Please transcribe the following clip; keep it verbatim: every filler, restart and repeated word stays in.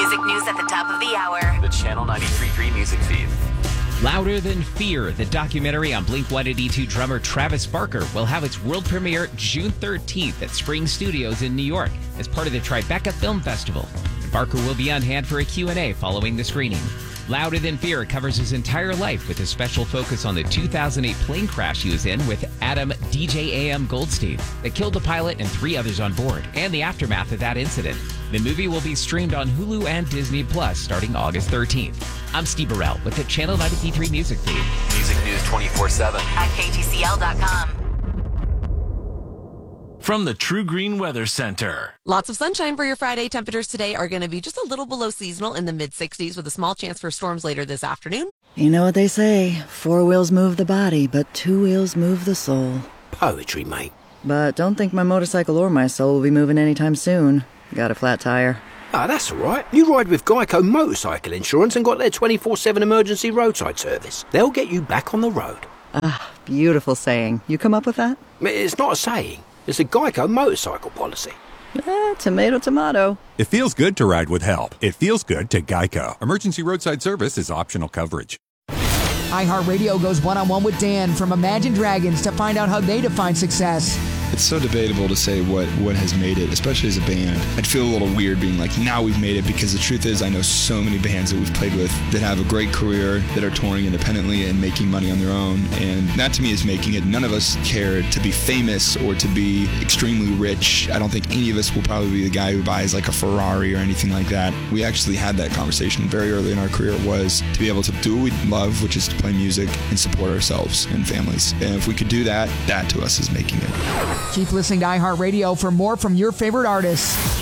Music news at the top of the hour. The Channel ninety-three point three music feed. Louder Than Fear, the documentary on Blink one eighty-two drummer Travis Barker, will have its world premiere June thirteenth at Spring Studios in New York as part of the Tribeca Film Festival. Barker will be on hand for a Q and A following the screening. Louder Than Fear covers his entire life with a special focus on the two thousand eight plane crash he was in with Adam D J A M Goldstein that killed the pilot and three others on board, and the aftermath of that incident. The movie will be streamed on Hulu and Disney Plus starting August thirteenth. I'm Steve Burrell with the Channel ninety-three point three music feed. Music news twenty-four seven at K T C L dot com. From the True Green Weather Center. Lots of sunshine for your Friday. Temperatures today are going to be just a little below seasonal in the mid sixties with a small chance for storms later this afternoon. You know what they say, four wheels move the body, but two wheels move the soul. Poetry, mate. But don't think my motorcycle or my soul will be moving anytime soon. Got a flat tire. Ah, that's all right. You ride with Geico Motorcycle Insurance and got their twenty-four seven emergency roadside service. They'll get you back on the road. Ah, beautiful saying. You come up with that? It's not a saying. It's a Geico motorcycle policy. Eh, tomato, tomato. It feels good to ride with help. It feels good to Geico. Emergency roadside service is optional coverage. iHeartRadio goes one-on-one with Dan from Imagine Dragons to find out how they define success. It's so debatable to say what, what has made it, especially as a band. I'd feel a little weird being like, now we've made it, because the truth is I know so many bands that we've played with that have a great career, that are touring independently and making money on their own. And that to me is making it. None of us care to be famous or to be extremely rich. I don't think any of us will probably be the guy who buys like a Ferrari or anything like that. We actually had that conversation very early in our career, was to be able to do what we love, which is to play music and support ourselves and families. And if we could do that, that to us is making it. Keep listening to iHeartRadio for more from your favorite artists.